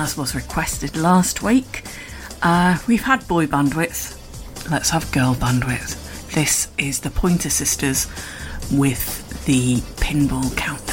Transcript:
as was requested last week. We've had boy bandwidth, let's have girl bandwidth. This is the Pointer Sisters with the Pinball Countdown.